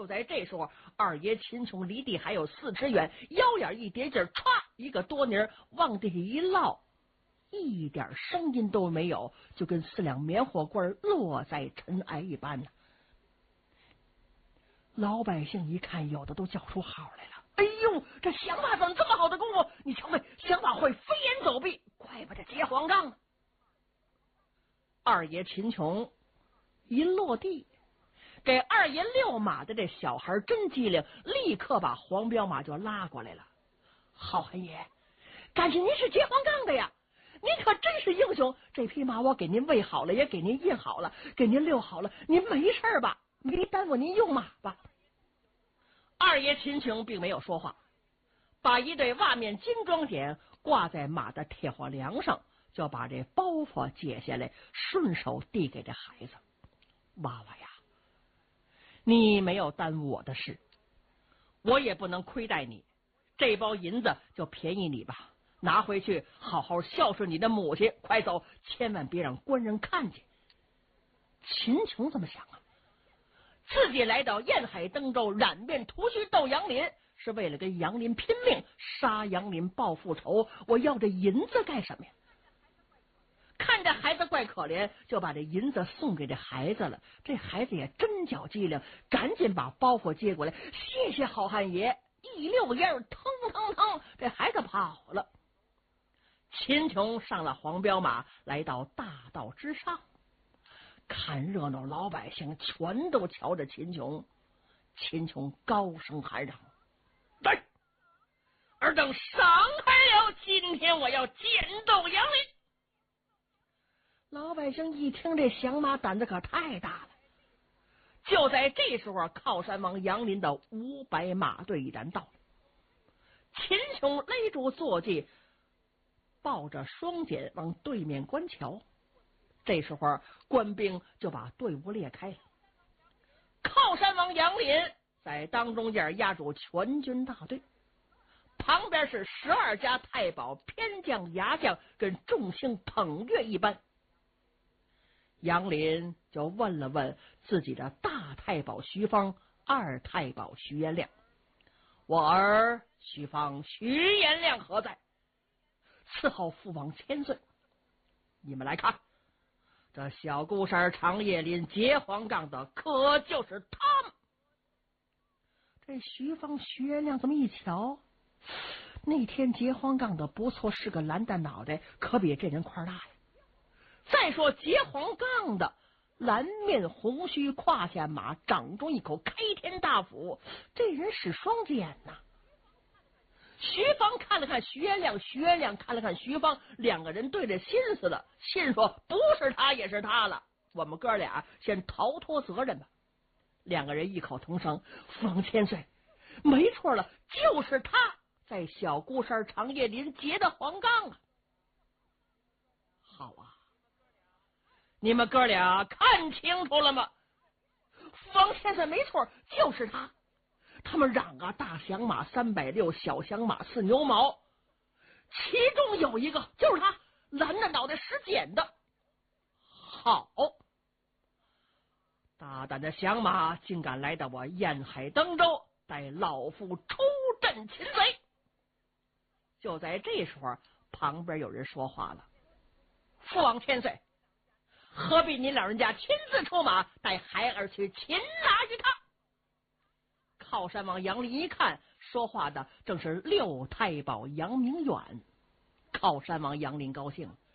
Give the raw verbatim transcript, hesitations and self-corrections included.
就在这时候，二爷秦琼离地还有四尺远，腰眼一叠劲儿，歘，一个多泥往地下一落，一点声音都没有，就跟四两棉火棍落在尘埃一般呢。老百姓一看，有的都叫出号来了。哎呦，这响马怎么这么好的功夫？你瞧看，响马会飞檐走壁，怪不得结黄杠呢。二爷秦琼一落地，给二爷遛马的这小孩真机灵，立刻把黄骠马就拉过来了。好汉爷，感情您是结黄杠的呀，您可真是英雄。这匹马我给您喂好了，也给您印好了，给您遛好了，您没事吧？没耽误您用马吧？二爷秦琼并没有说话，把一对袜面金装锏挂在马的铁货梁上，就把这包袱解下来，顺手递给这孩子。娃娃呀，你没有耽误我的事，我也不能亏待你，这包银子就便宜你吧，拿回去好好孝顺你的母亲，快走，千万别让官人看见。秦琼这么想啊，自己来到燕海登州，染面涂须斗杨林，是为了跟杨林拼命，杀杨林报复仇。我要这银子干什么呀？看这孩子怪可怜，就把这银子送给这孩子了。这孩子也真叫机灵，赶紧把包袱接过来，谢谢好汉爷。一溜烟腾腾腾，这孩子跑了。秦琼上了黄骠马，来到大道之上，看热闹老百姓全都瞧着秦琼。秦琼高声喊嚷：“来，尔等闪开了！今天我要剑斗杨林！”老百姓一听这响马，胆子可太大了。就在这时候，靠山王杨林的五百马队已然到了。秦琼勒住坐骑，抱着双锏往对面观瞧。这时候，官兵就把队伍列开了。靠山王杨林在当中间压住全军大队，旁边是十二家太保、偏将、牙将，跟众星捧月一般。杨林就问了问自己的大太保徐芳、二太保徐延亮：“我儿徐芳、徐延亮何在？”“伺候父王千岁。”“你们来看，这小孤山长叶林结黄杠的可就是他们。”这徐芳、徐延亮这么一瞧，那天结黄杠的不错，是个蓝蛋脑袋，可比这人块大呀。再说结黄杠的蓝面红须，胯下马，掌中一口开天大斧，这人使双剑呐。徐芳看了看徐延亮，徐延亮看了看徐芳，两个人对着心思了，心说不是他也是他了，我们哥俩先逃脱责任吧。两个人异口同声：“父王千岁，没错了，就是他在小孤山长叶林结的黄杠啊！”好啊，你们哥俩看清楚了吗？父王千岁，没错，就是他。他们嚷啊，大响马三百六，小响马四牛毛，其中有一个就是他，蓝的脑袋使剪的。好，大胆的响马竟敢来到我燕海登州，带老夫出阵擒贼。就在这时候，旁边有人说话了：“父王千岁，何必您老人家亲自出马，带孩儿去擒拿一趟？”靠山王杨林一看，说话的正是六太保杨明远。靠山王杨林高兴，